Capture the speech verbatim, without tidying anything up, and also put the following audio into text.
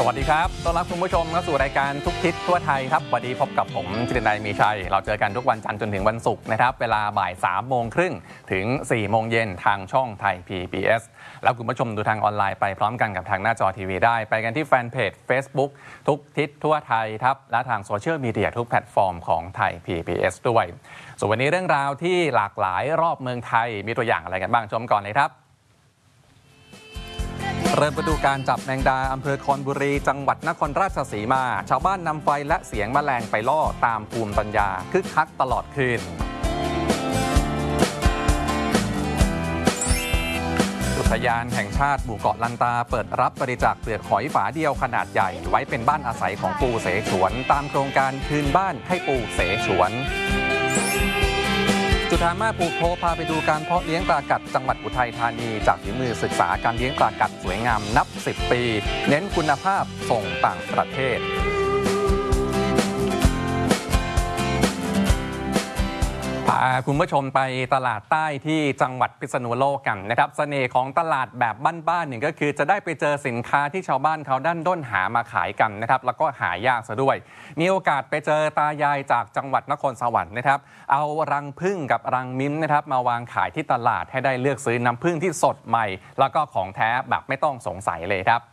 วัสดีครับต้อนรับคุณผู้ชมเข้าสู่รายการทุกทิศทั่วไทยครับวันนี้พบกับผมจิตรนัยมีชัยเราเจอกันทุกวันจันทร์จนถึงวันศุกร์นะครับเวลาบ่ายสามโมงครึ่งถึงสี่โมงเย็นทางช่องไทย พี บี เอส แล้วคุณผู้ชมดูทางออนไลน์ไปพร้อมกันกับทางหน้าจอทีวีได้ไปกันที่แฟนเพจ Facebook ทุกทิศทั่วไทยครับและทางโซเชียลมีเดียทุกแพลตฟอร์มของไทย พี บี เอส ด้วยส่วนวันนี้เรื่องราวที่หลากหลายรอบเมืองไทยมีตัวอย่างอะไรกันบ้างชมก่อนเลยครับเริ่มไปดูการจับแมงดาอำเภอคอนบุรีจังหวัดนครราชสีมาชาวบ้านนำไฟและเสียงแมลงไปล่อตามภูมิปัญญาคึกคักตลอดคืนอุทยานแห่งชาติหมู่เกาะลันตาเปิดรับบริจาคเปลือกหอยฝาเดียวขนาดใหญ่ไว้เป็นบ้านอาศัยของปูเสฉวนตามโครงการคืนบ้านให้ปูเสฉวนจุธามาภูโพพาไปดูการเพาะเลี้ยงปลากัดจังหวัดอุทัยธานีจากฝีมือศึกษาการเลี้ยงปลากัดสวยงามนับสิบปีเน้นคุณภาพส่งต่างประเทศพาคุณผู้ชมไปตลาดใต้ที่จังหวัดพิษณุโลกกันนะครับเสน่ห์ของตลาดแบบบ้านๆหนึ่งก็คือจะได้ไปเจอสินค้าที่ชาวบ้านเขาดั้นด้นหามาขายกันนะครับแล้วก็หายากซะด้วยมีโอกาสไปเจอตายายจากจังหวัดนครสวรรค์นะครับเอารังผึ้งกับรังมิ้มนะครับมาวางขายที่ตลาดให้ได้เลือกซื้อน้ำผึ้งที่สดใหม่แล้วก็ของแท้แบบไม่ต้องสงสัยเลยครับ